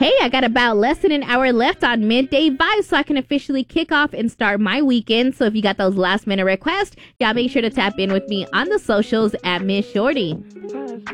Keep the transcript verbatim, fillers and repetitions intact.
Hey, I got about less than an hour left on Midday Vibes so I can officially kick off and start my weekend. So if you got those last minute requests, y'all make sure to tap in with me on the socials at Miss Shorty.